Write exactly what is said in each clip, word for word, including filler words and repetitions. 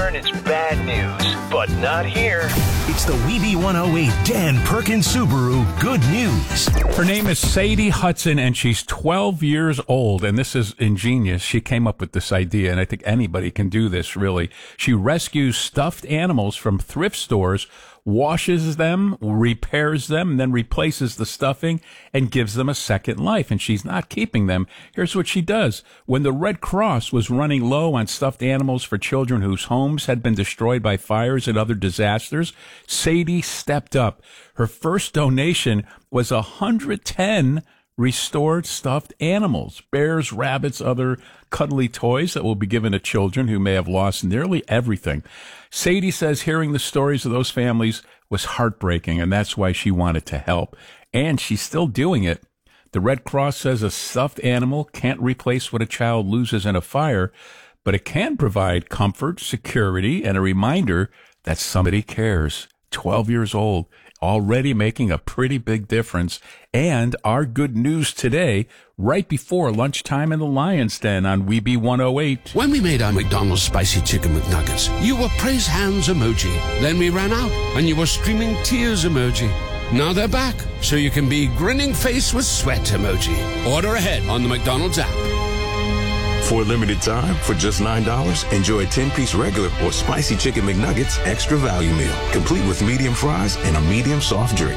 learn it's bad news, but not here. It's the Weeby one oh eight Dan Perkins Subaru Good News. Her name is Sadie Hudson, and she's twelve years old, and this is ingenious. She came up with this idea, and I think anybody can do this, really. She rescues stuffed animals from thrift stores, washes them, repairs them, and then replaces the stuffing and gives them a second life. And she's not keeping them. Here's what she does. When the Red Cross was running low on stuffed animals for children whose homes had been destroyed by fires and other disasters, Sadie stepped up. Her first donation was one hundred ten restored stuffed animals, bears, rabbits, other cuddly toys that will be given to children who may have lost nearly everything. Sadie says hearing the stories of those families was heartbreaking, and that's why she wanted to help. And she's still doing it. The Red Cross says a stuffed animal can't replace what a child loses in a fire, but it can provide comfort, security, and a reminder that somebody cares. twelve years old, already making a pretty big difference. And our good news today, right before lunchtime in the Lion's Den on Weeby one oh eight. When we made our McDonald's Spicy Chicken McNuggets, you were praise hands emoji. Then we ran out, and you were streaming tears emoji. Now they're back, so you can be grinning face with sweat emoji. Order ahead on the McDonald's app. For a limited time, for just nine dollars, enjoy a ten-piece regular or Spicy Chicken McNuggets extra value meal, complete with medium fries and a medium soft drink.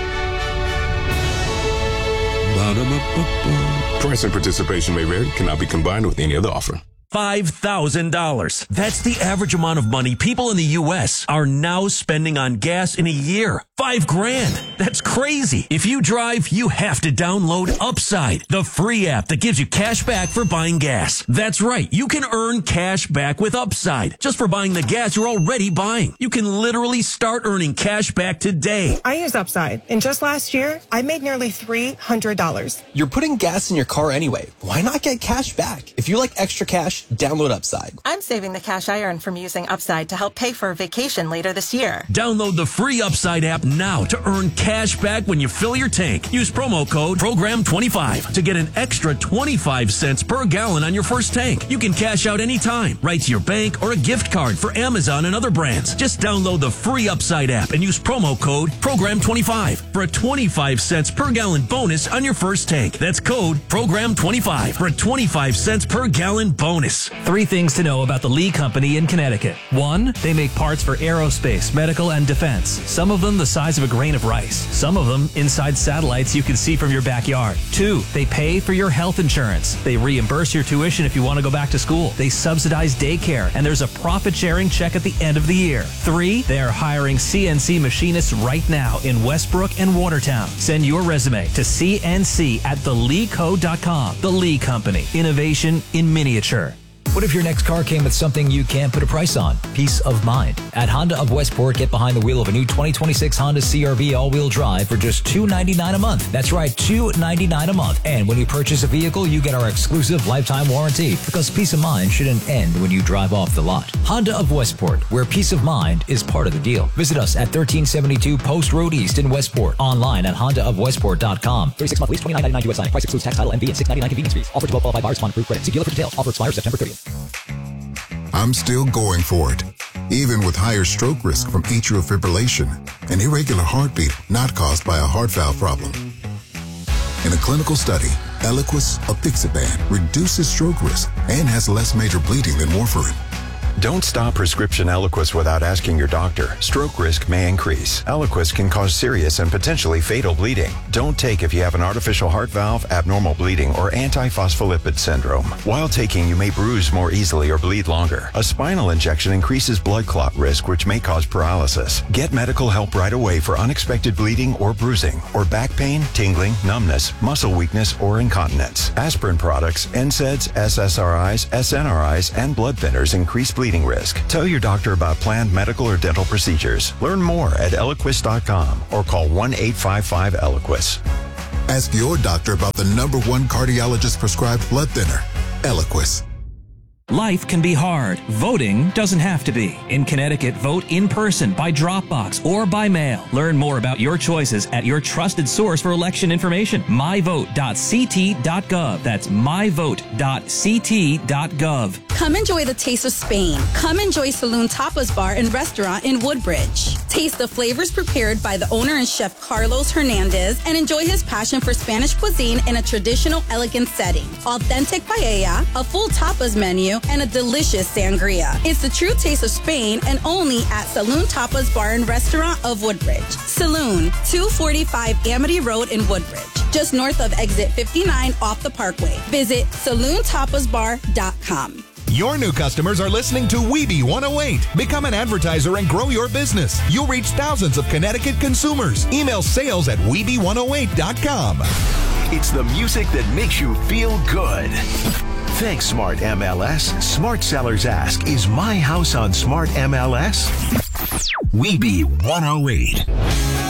Ba-da-ba-ba-ba. Price and participation may vary, cannot be combined with any other offer. five thousand dollars. That's the average amount of money people in the U S are now spending on gas in a year. Five grand. That's crazy. If you drive, you have to download Upside, the free app that gives you cash back for buying gas. That's right. You can earn cash back with Upside just for buying the gas you're already buying. You can literally start earning cash back today. I use Upside, and just last year, I made nearly three hundred dollars. You're putting gas in your car anyway. Why not get cash back? If you like extra cash, download Upside. I'm saving the cash I earn from using Upside to help pay for a vacation later this year. Download the free Upside app now to earn cash back when you fill your tank. Use promo code program twenty-five to get an extra twenty-five cents per gallon on your first tank. You can cash out anytime, right to your bank or a gift card for Amazon and other brands. Just download the free Upside app and use promo code program twenty-five for a twenty-five cents per gallon bonus on your first tank. That's code program twenty-five for a twenty-five cents per gallon bonus. Three things to know about the Lee Company in Connecticut. One, they make parts for aerospace, medical, and defense. Some of them the size of a grain of rice. Some of them inside satellites you can see from your backyard. Two, they pay for your health insurance. They reimburse your tuition if you want to go back to school. They subsidize daycare, and there's a profit-sharing check at the end of the year. Three, they are hiring C N C machinists right now in Westbrook and Watertown. Send your resume to C N C at the lee co dot com. The Lee Company. Innovation in miniature. What if your next car came with something you can't put a price on? Peace of mind. At Honda of Westport, get behind the wheel of a new twenty twenty-six Honda C R V all-wheel drive for just two hundred ninety-nine dollars a month. That's right, two hundred ninety-nine dollars a month. And when you purchase a vehicle, you get our exclusive lifetime warranty, because peace of mind shouldn't end when you drive off the lot. Honda of Westport, where peace of mind is part of the deal. Visit us at thirteen seventy-two Post Road East in Westport. Online at honda of westport dot com. thirty-six month lease, twenty-nine ninety-nine U S I. Price excludes tax, title, M V, and six ninety-nine convenience fees. Offer to well qualified buyers upon approved credit. See dealer for details. Offer expires September thirtieth. I'm still going for it, even with higher stroke risk from atrial fibrillation, an irregular heartbeat not caused by a heart valve problem. In a clinical study, Eliquis, apixaban, reduces stroke risk and has less major bleeding than warfarin. Don't stop prescription Eliquis without asking your doctor. Stroke risk may increase. Eliquis can cause serious and potentially fatal bleeding. Don't take if you have an artificial heart valve, abnormal bleeding, or antiphospholipid syndrome. While taking, you may bruise more easily or bleed longer. A spinal injection increases blood clot risk, which may cause paralysis. Get medical help right away for unexpected bleeding or bruising, or back pain, tingling, numbness, muscle weakness, or incontinence. Aspirin products, N SAIDs, S S R Is, S N R Is, and blood thinners increase bleeding risk. Tell your doctor about planned medical or dental procedures. Learn more at eliquis dot com or call one eight five five Eliquis. Ask your doctor about the number one cardiologist prescribed blood thinner, Eliquis. Life can be hard. Voting doesn't have to be. In Connecticut, vote in person, by Dropbox, or by mail. Learn more about your choices at your trusted source for election information, my vote dot c t dot gov. That's my vote dot c t dot gov. Come enjoy the taste of Spain. Come enjoy Saloon Tapas Bar and Restaurant in Woodbridge. Taste the flavors prepared by the owner and chef Carlos Hernandez and enjoy his passion for Spanish cuisine in a traditional, elegant setting. Authentic paella, a full tapas menu, and a delicious sangria. It's the true taste of Spain and only at Saloon Tapas Bar and Restaurant of Woodbridge. Saloon, two forty-five Amity Road in Woodbridge, just north of exit fifty-nine off the Parkway. Visit saloon tapas bar dot com. Your new customers are listening to Weeby one oh eight. Become an advertiser and grow your business. You'll reach thousands of Connecticut consumers. Email sales at weeby one oh eight dot com. It's the music that makes you feel good. Thanks, Smart M L S. Smart Sellers ask, is my house on Smart M L S? Weeby one oh eight.